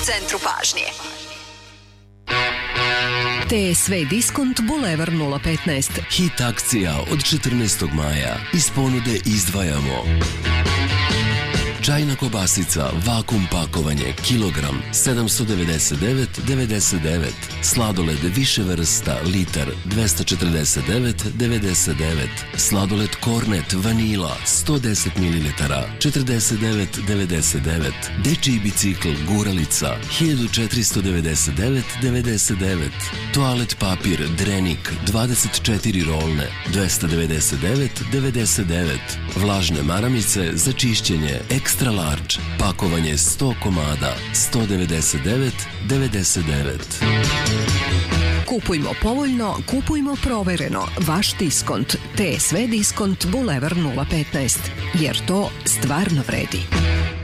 centru pažnje. TSV Diskont Bulevar 015. Hit akcija od 14. maja. Iz ponude izdvajamo čajna kobasica, vakum pakovanje, kilogram, 799,99. Sladoled više vrsta, litar, 249,99. Sladoled Kornet, vanila, 110 ml, 49,99. Dečiji bicikl, guralica, 1499,99. Toalet papir, Drenik, 24 rolne, 299,99. Vlažne maramice za čišćenje, Extra large, pakovanje 100 komada, 199,99. Kupujmo povoljno, kupujmo provereno. Vaš Diskont. TSV Diskont Bulevar 015. Jer to stvarno vredi.